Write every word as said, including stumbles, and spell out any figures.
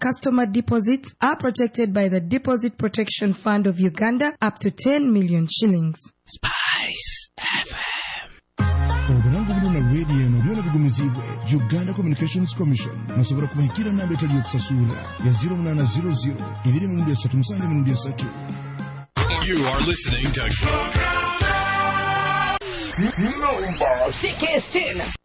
customer deposits are protected by the Deposit Protection Fund of Uganda up to ten million shillings. Spice F M. Oburangu buno na radio no byona bigumizibwe Uganda Communications Commission nasobora kubahikira nambe tali yokusasula ya zero nine zero zero ibiri mu ndiya satu musange mu ndiya satu. You are listening to Number sixteen.